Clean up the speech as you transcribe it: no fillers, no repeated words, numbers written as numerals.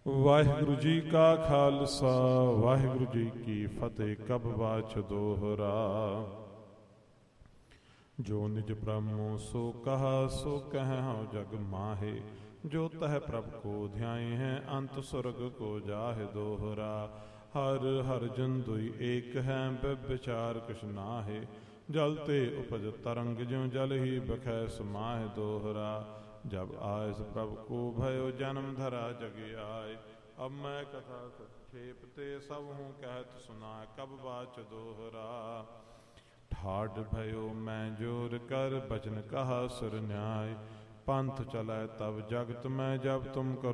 ਵਾਹਿਗੁਰੂ ਜੀ ਕਾ ਖਾਲਸਾ ਵਾਹਿਗੁਰੂ ਜੀ ਕੀ ਫਤਿਹ। ਕਬ ਬਾਚ ਦੋਹਰਾ। ਜੋ ਨਿਜ ਬ੍ਰਹਮੋ ਸੋ ਕਹਾ ਸੋ ਕਹਿ ਹਉ ਜਗ ਮਾਹੇ। ਜੋ ਤਹ ਪ੍ਰਭ ਕੋ ਧਿਆਏ ਹੈ ਅੰਤ ਸੁਰਗ ਕੋ ਜਾਹਿ ਦੋਹਰਾ। ਹਰ ਹਰ ਜਨ ਦੁਇ ਏਕ ਹੈ ਵਿਚਾਰ ਕਿਛ ਨਾਹਿ। ਜਲ ਤੇ ਉਪਜ ਤਰੰਗ ਜਿਉ ਜਲ ਹੀ ਬਖੈ ਸਮਾਹਿ ਦੋਹਰਾ। जब आयस प्रभ को भयो जन्म धरा जग आए। अब मैं कथा संक्षेप ते सब हूँ कहत सुनाए। कब बाच दोहरा। ठाढ़ भयो मैं जोर कर बचन कहा सुर न्याय। पंथ चलै तब जगत में जब तुम करो